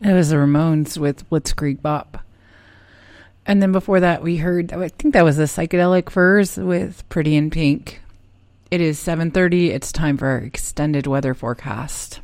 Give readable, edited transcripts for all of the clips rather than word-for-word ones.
It was the Ramones with Blitzkrieg Bop. And then before that, we heard, I think that was the Psychedelic Furs with Pretty in Pink. It is 7:30. It's time for our extended weather forecast.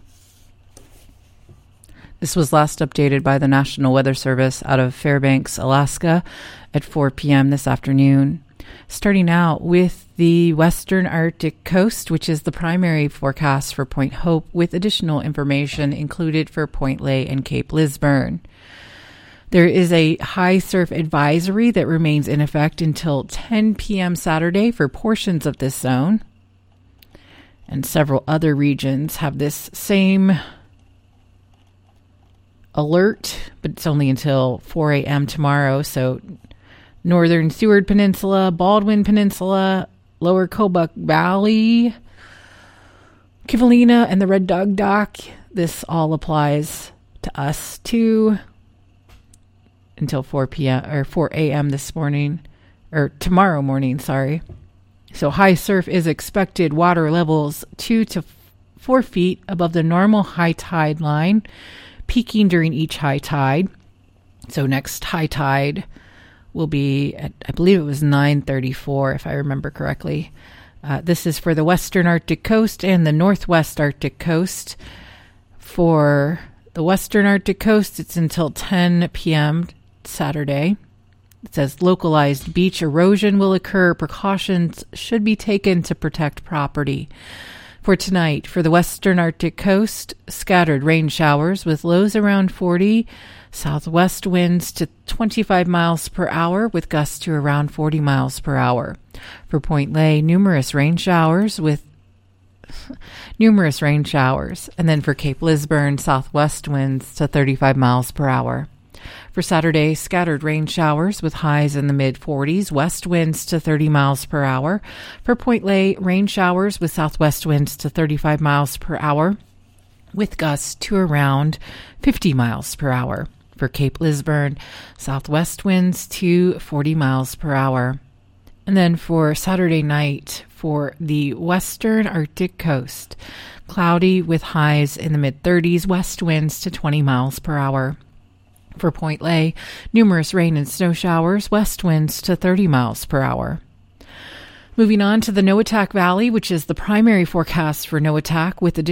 This was last updated by the National Weather Service out of Fairbanks, Alaska at 4 p.m. this afternoon. Starting out with the western Arctic coast, which is the primary forecast for Point Hope, with additional information included for Point Lay and Cape Lisburne. There is a high surf advisory that remains in effect until 10 p.m. Saturday for portions of this zone. And several other regions have this same alert, but it's only until 4 a.m. tomorrow. So Northern Seward Peninsula, Baldwin Peninsula, Lower Kobuk Valley, Kivalina, and the Red Dog Dock. This all applies to us too until 4 p.m. or 4 a.m. this morning, or tomorrow morning, sorry. So high surf is expected, water levels 2 to 4 feet above the normal high tide line, peaking during each high tide. So next high tide will be at, I believe it was 9:34, if I remember correctly. This is for the western Arctic coast and the northwest Arctic coast. For the western Arctic coast, it's until 10 p.m. Saturday. It says localized beach erosion will occur. Precautions should be taken to protect property. For tonight, for the western Arctic coast, scattered rain showers with lows around 40, southwest winds to 25 miles per hour with gusts to around 40 miles per hour. For Point Lay, numerous rain showers. And then for Cape Lisburne, southwest winds to 35 miles per hour. For Saturday, scattered rain showers with highs in the mid-40s, west winds to 30 miles per hour. For Point Lay, rain showers with southwest winds to 35 miles per hour, with gusts to around 50 miles per hour. For Cape Lisburne, southwest winds to 40 miles per hour. And then for Saturday night, for the western Arctic coast, cloudy with highs in the mid-30s, west winds to 20 miles per hour. For Point Lay, numerous rain and snow showers, west winds to 30 miles per hour. Moving on to the Noatak Valley, which is the primary forecast for Noatak, with